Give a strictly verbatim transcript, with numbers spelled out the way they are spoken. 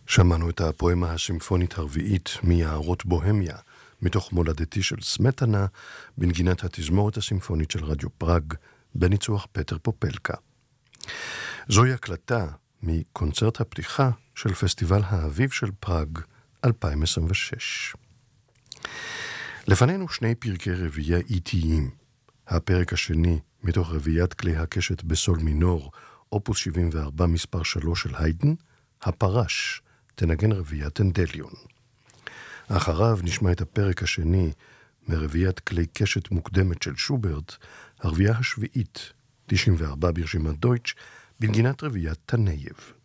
שמענו את הפואמה הסימפונית הרביעית מיערות בוהמיה, מתוך מולדתי של סמטנה, בנגינת התזמורת הסימפונית של רדיו פראג, בניצוח פטר פופלקה. זוהי הקלטה מקונצרט הפתיחה של פסטיבל האביב של פראג אלפיים עשרים ושש. לפנינו שני פרקי רביעייה איטיים. הפרק השני מתוך רביעיית כלי הקשת בסול מינור, אופוס שבעים וארבע מספר שלוש של היידן, הפרש, תנגן רביעיית אנדליון. אחריו נשמע את הפרק השני מרביעיית כלי קשת מוקדמת של שוברט, הרביעייה השביעית, תשעים וארבע ברשימת דויטש, בנגינת רביעיית תנייב.